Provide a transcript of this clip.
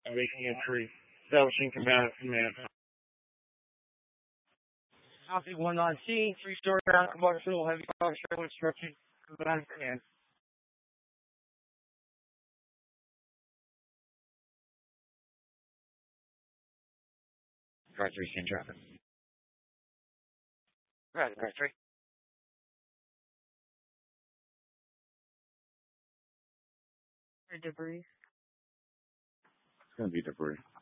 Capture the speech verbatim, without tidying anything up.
making entry, establishing command command. Alpha one nine C, three-story ground combustible heavy power shell instruction, command command. Drive three, same traffic. Right, drive three. Debris. It's gonna be debris.